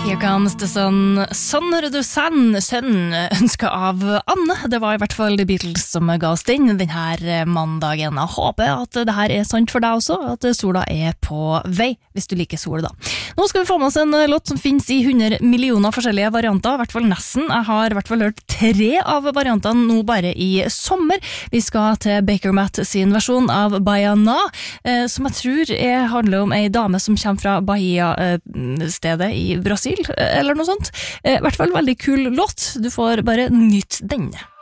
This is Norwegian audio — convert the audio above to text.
Here comes the sun. Sånn hører du sønn ønsket av Anne. Det var i hvert fall The Beatles som ga oss denne mandagen. Jeg håper at det her er sant for deg også, at sola er på vei, hvis du liker sol da. Nå skal vi få med oss en låt som finnes i 100 millioner forskjellige varianter, i hvert fall nesten. Jeg har i hvert fall hørt 3 av variantene nå bare i sommer. Vi skal til Baker Matt sin versjon av Baiana, som jeg tror handler om en dame som kommer fra Bahia-stedet i Brasil, eller noe sånt. I hvert fall veldig kul låt. Du får bare nyte denne.